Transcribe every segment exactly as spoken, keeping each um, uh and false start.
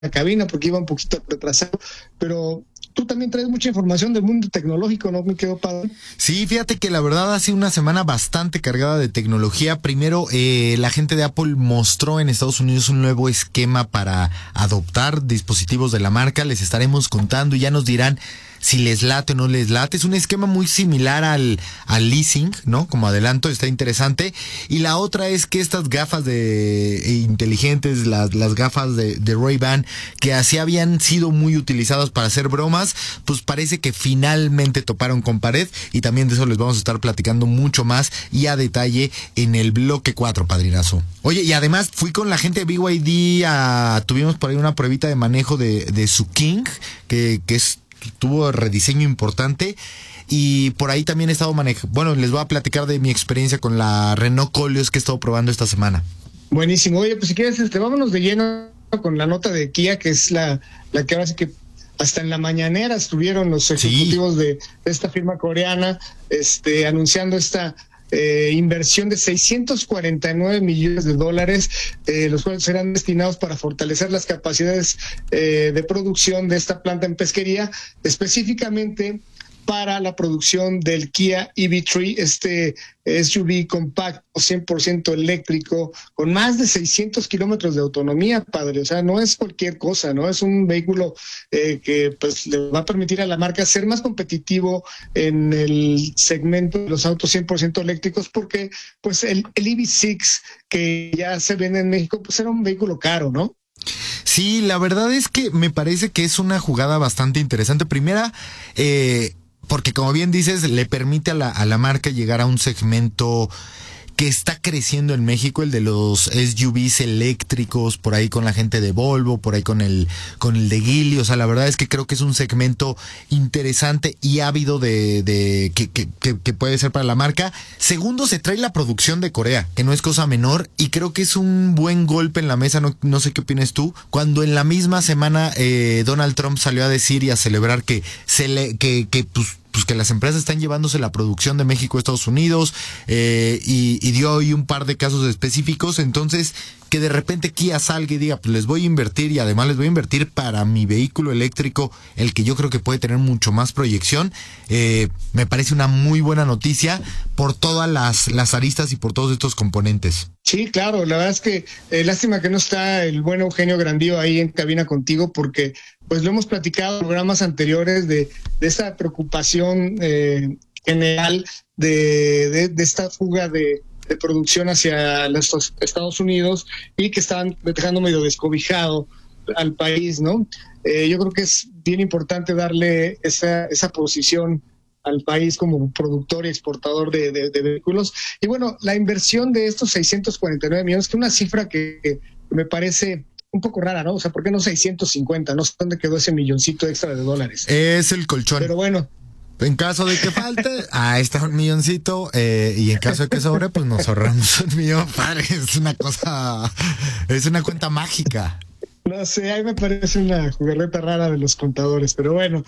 la cabina porque iba un poquito retrasado, pero tú también traes mucha información del mundo tecnológico, ¿no, mi querido padre? Sí, fíjate que la verdad ha sido una semana bastante cargada de tecnología. Primero, eh, la gente de Apple mostró en Estados Unidos un nuevo esquema para adoptar dispositivos de la marca. Les estaremos contando y ya nos dirán si les late o no les late. Es un esquema muy similar al, al leasing, ¿no? Como adelanto, está interesante. Y la otra es que estas gafas de inteligentes, las, las gafas de, de Ray-Ban, que así habían sido muy utilizadas para hacer bromas, pues parece que finalmente toparon con pared, y también de eso les vamos a estar platicando mucho más y a detalle en el bloque cuatro, padrinazo. Oye, y además fui con la gente de B Y D, a, tuvimos por ahí una pruebita de manejo de, de su King, que, que es tuvo rediseño importante, y por ahí también he estado manejando. Bueno, les voy a platicar de mi experiencia con la Renault Koleos que he estado probando esta semana. Buenísimo. Oye, pues si quieres, este, vámonos de lleno con la nota de Kia, que es la, la que ahora sí que hasta en la mañanera estuvieron los ejecutivos sí. de, de esta firma coreana este, anunciando esta Eh, inversión de seiscientos cuarenta y nueve millones de dólares, eh, los cuales serán destinados para fortalecer las capacidades eh, de producción de esta planta en Pesquería, específicamente para la producción del Kia E V tres, este S U V compacto cien por ciento eléctrico con más de seiscientos kilómetros de autonomía, padre. O sea, no es cualquier cosa, ¿no? Es un vehículo eh, que pues le va a permitir a la marca ser más competitivo en el segmento de los autos cien por ciento eléctricos, porque pues el, el E V seis que ya se vende en México pues era un vehículo caro, ¿no? Sí, la verdad es que me parece que es una jugada bastante interesante. Primera, eh, porque como bien dices, le permite a la, a la marca llegar a un segmento que está creciendo en México, el de los S U Vs eléctricos, por ahí con la gente de Volvo, por ahí con el con el de Geely. O sea, la verdad es que creo que es un segmento interesante y ávido de, de que, que, que, que puede ser para la marca. Segundo, se trae la producción de Corea, que no es cosa menor, y creo que es un buen golpe en la mesa. No, no sé qué opinas tú, cuando en la misma semana eh, Donald Trump salió a decir y a celebrar que se le que, que pues pues que las empresas están llevándose la producción de México a Estados Unidos, eh, y, y dio hoy un par de casos específicos. Entonces, que de repente Kia salga y diga, pues les voy a invertir, y además les voy a invertir para mi vehículo eléctrico, el que yo creo que puede tener mucho más proyección, eh, me parece una muy buena noticia por todas las, las aristas y por todos estos componentes. Sí, claro, la verdad es que eh, lástima que no está el buen Eugenio Grandío ahí en cabina contigo, porque pues lo hemos platicado en programas anteriores de, de esa preocupación eh, general de, de, de esta fuga de, de producción hacia los Estados Unidos, y que estaban dejando medio descobijado al país, ¿no? Eh, yo creo que es bien importante darle esa, esa posición al país como productor y exportador de, de, de vehículos. Y bueno, la inversión de estos seiscientos cuarenta y nueve millones, que es una cifra que, que me parece un poco rara, ¿no? O sea, ¿por qué no seiscientos cincuenta? No sé dónde quedó ese milloncito extra de dólares. Es el colchón. Pero bueno. En caso de que falte, ahí está un milloncito, eh, y en caso de que sobre, pues nos ahorramos un millón. Padre, es una cosa, es una cuenta mágica. No sé, ahí me parece una jugarreta rara de los contadores, pero bueno.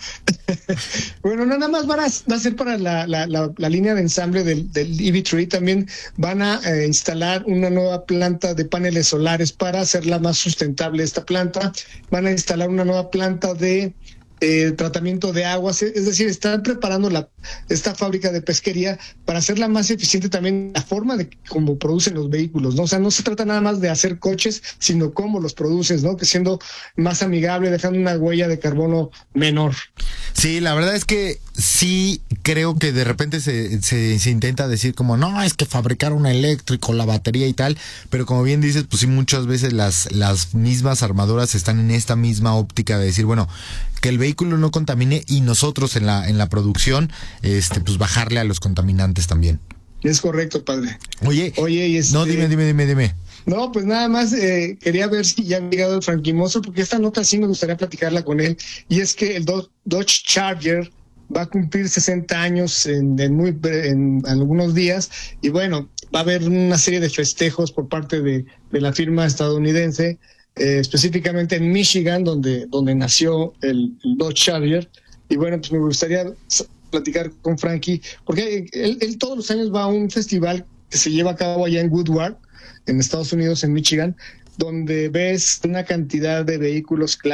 Bueno, no nada más van a, va a ser para la, la, la, la línea de ensamble del, del E V tres, también van a eh, instalar una nueva planta de paneles solares para hacerla más sustentable esta planta. Van a instalar una nueva planta de eh, tratamiento de aguas, es decir, están preparando la, esta fábrica de pesquería para hacerla más eficiente también la forma de cómo producen los vehículos, ¿no? O sea, no se trata nada más de hacer coches, sino cómo los produces, ¿no? Que siendo más amigable, dejando una huella de carbono menor. Sí, la verdad es que sí creo que de repente se, se, se intenta decir como, no, es que fabricar un eléctrico, la batería y tal, pero como bien dices, pues sí, muchas veces las, las mismas armadoras están en esta misma óptica de decir, bueno, que el vehículo no contamine, y nosotros en la, en la producción, este, pues bajarle a los contaminantes también. Es correcto, padre. Oye, Oye, y este... no, dime, dime, dime, dime. No, pues nada más eh, quería ver si ya ha llegado el Franquimoso, porque esta nota sí me gustaría platicarla con él, y es que el Do- Dodge Charger va a cumplir sesenta años en, en, muy, en algunos días, y bueno, va a haber una serie de festejos por parte de, de la firma estadounidense, eh, específicamente en Michigan, donde, donde nació el, el Dodge Charger, y bueno, pues me gustaría platicar con Frankie, porque él, él todos los años va a un festival que se lleva a cabo allá en Woodward, en Estados Unidos, en Michigan, donde ves una cantidad de vehículos